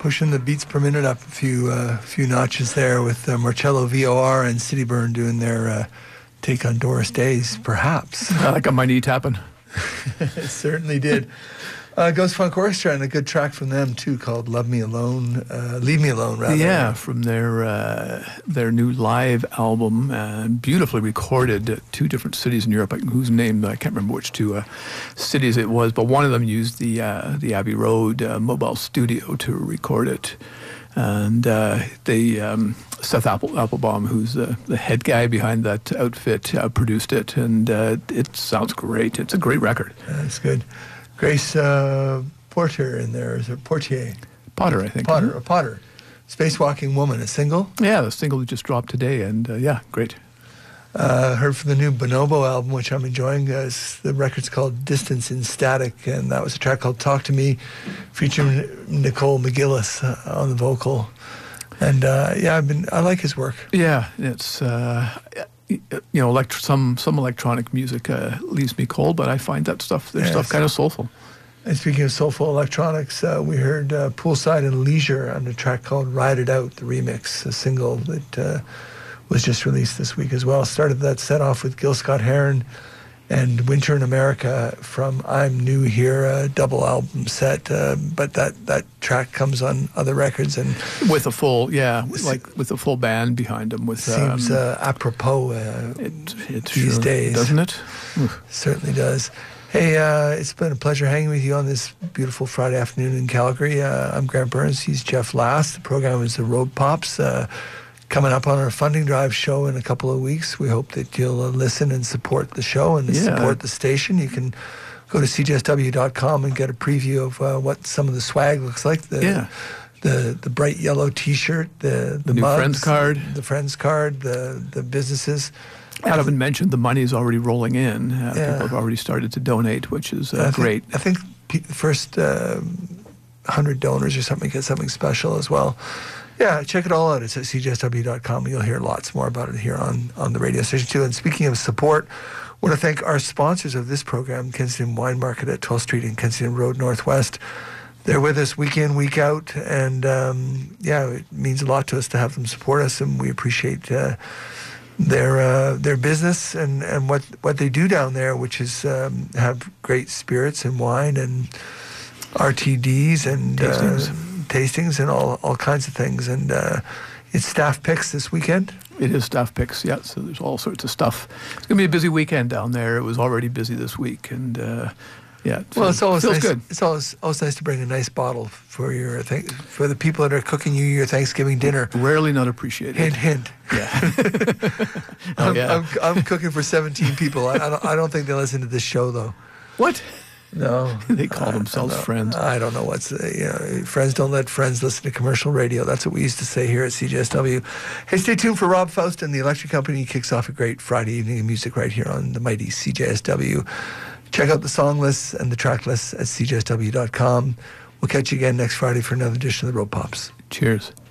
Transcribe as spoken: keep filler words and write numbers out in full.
pushing the beats per minute up a few uh, few notches there with uh, Marcello V O R and City Burn doing their uh, take on Doris Day's Perhaps. I got my knee tapping. It certainly did. Uh, Ghost Funk Orchestra, and a good track from them too called "Love Me Alone," uh, "Leave Me Alone," rather. Yeah, from their uh, their new live album, uh, beautifully recorded at two different cities in Europe. Whose name I can't remember which two uh, cities it was, but one of them used the uh, the Abbey Road uh, mobile studio to record it, and uh, they um, Seth Apple, Applebaum, who's uh, the head guy behind that outfit, uh, produced it, and uh, it sounds great. It's a great record. That's good. Grace uh, Porter in there, is it Portier? Potter, I think. Potter, a Potter. Spacewalking Woman, a single? Yeah, the single just dropped today, and uh, yeah, great. Uh, heard from the new Bonobo album, which I'm enjoying. Uh, the record's called Distance in Static, and that was a track called Talk to Me, featuring Nicole McGillis uh, on the vocal. And uh, yeah, I've been I like his work. Yeah, it's... Uh, You know, elect- some some electronic music uh, leaves me cold, but I find that stuff, their yes. stuff kind of soulful. And speaking of soulful electronics, uh, we heard uh, Poolside and Leisure on a track called Ride It Out, the remix, a single that uh, was just released this week as well. Started that set off with Gil Scott-Heron and Winter in America from I'm New Here, a double album set. Uh, but that, that track comes on other records. And with a full, yeah, like with a full band behind them. With seems um, uh, apropos uh, it, it these sure, days. Doesn't it? Certainly does. Hey, uh, it's been a pleasure hanging with you on this beautiful Friday afternoon in Calgary. Uh, I'm Grant Burns. He's Jeff Last. The program is the Road Pops. Uh, coming up on our funding drive show in a couple of weeks. We hope that you'll uh, listen and support the show and yeah. support the station. You can go to C J S W dot com and get a preview of uh, what some of the swag looks like. The, yeah. The the bright yellow T-shirt, the the, the new mugs, Friends card, the Friends card, the the businesses. I haven't mentioned the money is already rolling in. Uh, Yeah. People have already started to donate, which is uh, I think, great. I think the first uh, one hundred donors or something get something special as well. Yeah, check it all out. It's at C J S W dot com. You'll hear lots more about it here on, on the radio station too. And speaking of support, I want to thank our sponsors of this program, Kensington Wine Market at twelfth Street and Kensington Road Northwest. They're with us week in, week out, and um, yeah, it means a lot to us to have them support us, and we appreciate uh, their uh, their business and, and what, what they do down there, which is um, have great spirits and wine and R T Ds and Tastings. Uh, tastings and all all kinds of things. And uh, it's staff picks this weekend. It is staff picks, yeah. So there's all sorts of stuff. It's going to be a busy weekend down there. It was already busy this week, and uh, yeah. It Well, it's always feels nice, good. It's always always nice to bring a nice bottle for your th- for the people that are cooking you your Thanksgiving dinner. Rarely not appreciated. Hint, hint. Yeah. oh, I'm, yeah. I'm, I'm cooking for seventeen people. I, I don't I don't think they listen to this show though. What? No. They call I- themselves I don't- friends. I don't know what's, uh, you know, friends don't let friends listen to commercial radio. That's what we used to say here at C J S W. Hey, stay tuned for Rob Faust and the Electric Company. Kicks off a great Friday evening of music right here on the mighty C J S W. Check out the song lists and the track lists at C J S W dot com. We'll catch you again next Friday for another edition of the Road Pops. Cheers.